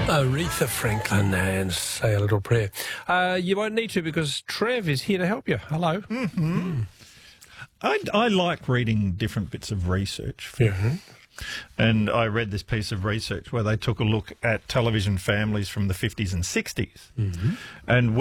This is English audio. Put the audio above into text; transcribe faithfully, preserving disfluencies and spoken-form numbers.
Aretha Franklin and Say a Little Prayer. Uh, you won't need to because Trev is here to help you. Hello. Mm-hmm. Mm. I, I like reading different bits of research. Yeah. And I read this piece of research where they took a look at television families from the fifties and sixties. Mm-hmm. And